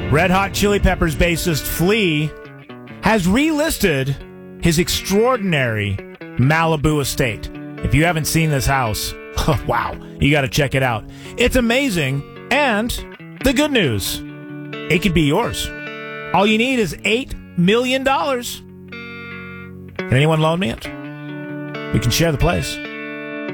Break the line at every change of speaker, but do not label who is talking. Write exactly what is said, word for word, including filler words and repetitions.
Red Hot Chili Peppers bassist Flea has relisted his extraordinary Malibu estate. If you haven't seen this house, wow, you got to check it out. It's amazing, and the good news, it could be yours. All you need is eight million dollars. Can anyone loan me it? We can share the place.